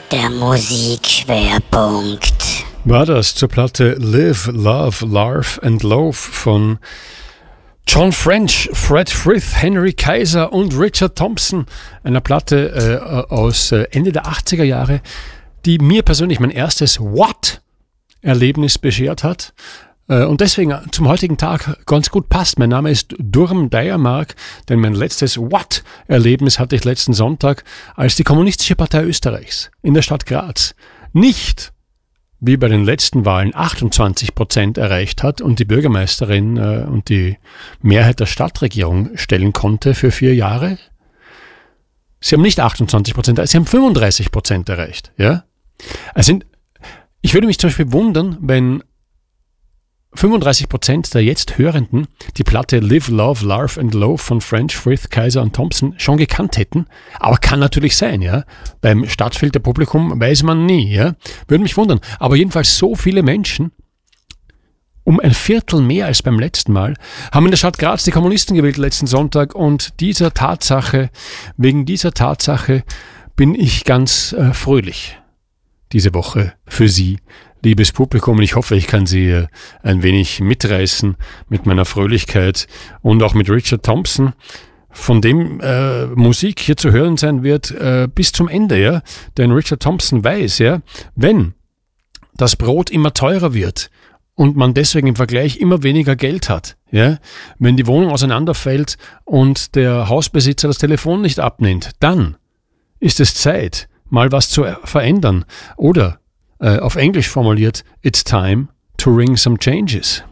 Der Musikschwerpunkt. War das zur Platte Live, Love, Larve and Loaf von John French, Fred Frith, Henry Kaiser und Richard Thompson. Eine Platte aus Ende der 80er Jahre, die mir persönlich mein erstes What-Erlebnis beschert hat. Und deswegen zum heutigen Tag ganz gut passt. Mein Name ist Durm Deiermark, denn mein letztes What-Erlebnis hatte ich letzten Sonntag, als die Kommunistische Partei Österreichs in der Stadt Graz nicht wie bei den letzten Wahlen 28% erreicht hat und die Bürgermeisterin und die Mehrheit der Stadtregierung stellen konnte für 4 Jahre. Sie haben nicht 28%, sie haben 35% erreicht. Ja? Also ich würde mich zum Beispiel wundern, wenn 35% der jetzt Hörenden die Platte Live, Love, Larve and Loaf von French, Frith, Kaiser und Thompson schon gekannt hätten. Aber kann natürlich sein, ja. Beim Stadtfilterpublikum weiß man nie, ja. Würde mich wundern. Aber jedenfalls so viele Menschen, um ein Viertel mehr als beim letzten Mal, haben in der Stadt Graz die Kommunisten gewählt letzten Sonntag. Und wegen dieser Tatsache bin ich ganz fröhlich diese Woche für Sie, liebes Publikum, und ich hoffe, ich kann Sie ein wenig mitreißen mit meiner Fröhlichkeit und auch mit Richard Thompson, von dem Musik hier zu hören sein wird bis zum Ende, ja. Denn Richard Thompson weiß, ja, wenn das Brot immer teurer wird und man deswegen im Vergleich immer weniger Geld hat, ja, wenn die Wohnung auseinanderfällt und der Hausbesitzer das Telefon nicht abnimmt, dann ist es Zeit, mal was zu verändern. Oder auf Englisch formuliert, it's time to ring some changes.